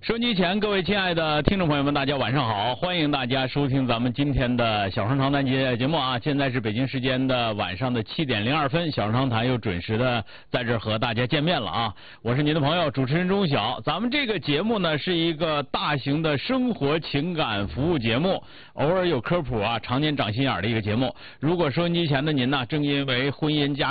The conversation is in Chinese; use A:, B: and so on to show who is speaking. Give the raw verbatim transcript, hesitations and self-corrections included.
A: 收音机前各位亲爱的听众朋友们，大家晚上好！欢迎大家收听咱们今天的小声长谈节节目啊！现在是北京时间的晚上的七点零二分，小声长谈又准时的在这儿和大家见面了啊！我是您的朋友主持人钟晓。咱们这个节目呢是一个大型的生活情感服务节目，偶尔有科普啊，常年长心眼的一个节目。如果收音机前的您呢，正因为婚姻家